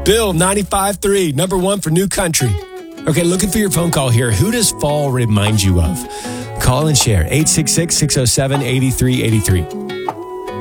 Bill, 95.3, number one for New Country. Okay, looking for your phone call here. Who does fall remind you of? Call and share, 866-607-8383.